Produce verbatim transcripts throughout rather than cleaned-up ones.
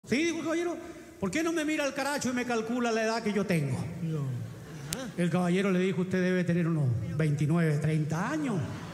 Sí, dijo el caballero, ¿por qué no me mira el caracho y me calcula la edad que yo tengo? No. El caballero le dijo, usted debe tener unos veintinueve, treinta años.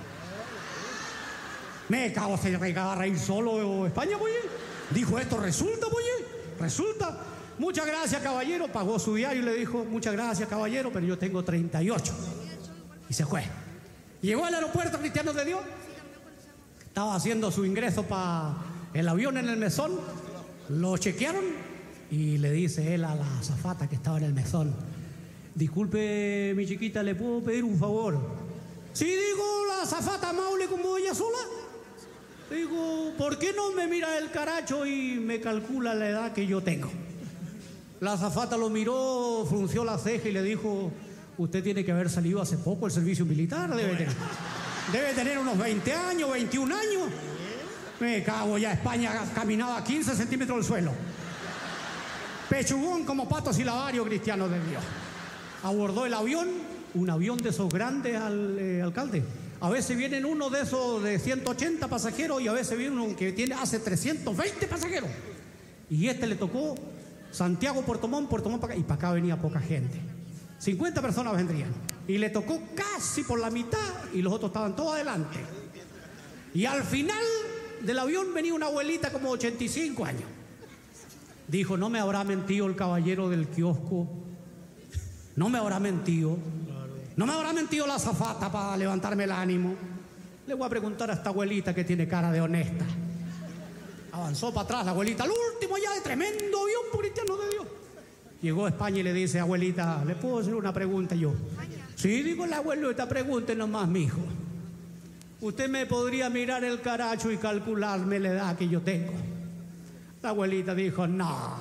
Me cago, se va a reír solo España, oye. Dijo esto, resulta, oye, resulta. Muchas gracias, caballero. Pagó su diario y le dijo, muchas gracias, caballero, pero yo tengo treinta y ocho. Y se fue. Llegó al aeropuerto Cristiano de Dios. Estaba haciendo su ingreso para el avión en el mesón. Lo chequearon y le dice él a la azafata que estaba en el mesón, disculpe, mi chiquita, ¿le puedo pedir un favor? Sí, digo, la azafata Maule como ella sola. Digo, ¿por qué no me mira el caracho y me calcula la edad que yo tengo? La azafata lo miró, frunció la ceja y le dijo, usted tiene que haber salido hace poco del servicio militar, debe tener, debe tener unos veinte años, veintiún años. Me cago, ya España caminaba quince centímetros del suelo. Pechugón como pato silabario, Cristiano de Dios. Abordó el avión, un avión de esos grandes, al, eh, alcalde. A veces vienen uno de esos de ciento ochenta pasajeros y a veces viene uno que tiene, hace trescientos veinte pasajeros. Y este le tocó Santiago, Puerto Montt, Puerto Montt para acá, y para acá venía poca gente. cincuenta personas vendrían. Y le tocó casi por la mitad y los otros estaban todos adelante. Y al final del avión venía una abuelita como ochenta y cinco años. Dijo, no me habrá mentido el caballero del kiosco. No me habrá mentido. No me habrá mentido la azafata para levantarme el ánimo. Le voy a preguntar a esta abuelita que tiene cara de honesta. Avanzó para atrás la abuelita, al último ya de tremendo avión, por Cristiano de Dios. Llegó a España y le dice, abuelita, ¿le puedo hacer una pregunta yo? Sí, digo el abuelo, esta pregunta nomás, mijo. ¿Usted me podría mirar el caracho y calcularme la edad que yo tengo? La abuelita dijo, no.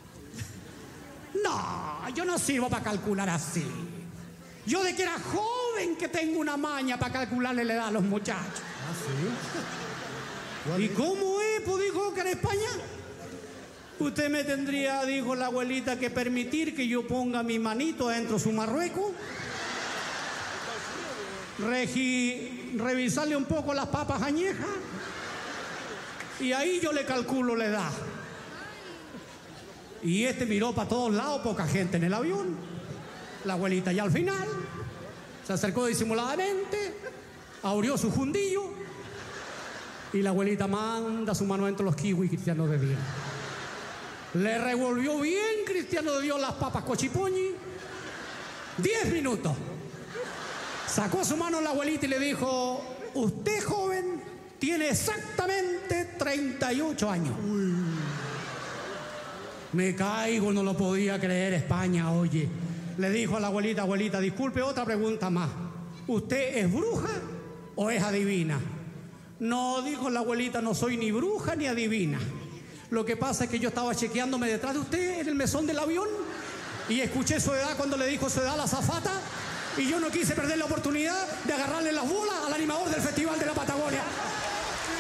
No, yo no sirvo para calcular así. Yo de que era joven que tengo una maña para calcularle la edad a los muchachos. ¿Ah, sí? ¿Y cómo es? Pues dijo que en España usted me tendría, dijo la abuelita, que permitir que yo ponga mi manito adentro de su marrueco, Regi, revisarle un poco las papas añejas y ahí yo le calculo la edad. Y este miró para todos lados, poca gente en el avión. La abuelita ya al final se acercó disimuladamente, abrió su fundillo y la abuelita manda su mano dentro de los kiwis, Cristiano de Dios. Le revolvió bien, Cristiano de Dios, las papas cochipoñi. Diez minutos. Sacó su mano la abuelita y le dijo, usted, joven, tiene exactamente treinta y ocho años. Uy. Me caigo, no lo podía creer, España, oye. Le dijo a la abuelita, abuelita, disculpe, otra pregunta más. ¿Usted es bruja o es adivina? No, dijo la abuelita, no soy ni bruja ni adivina. Lo que pasa es que yo estaba chequeándome detrás de usted en el mesón del avión y escuché su edad cuando le dijo su edad a la azafata y yo no quise perder la oportunidad de agarrarle las bolas al animador del Festival de la Patagonia.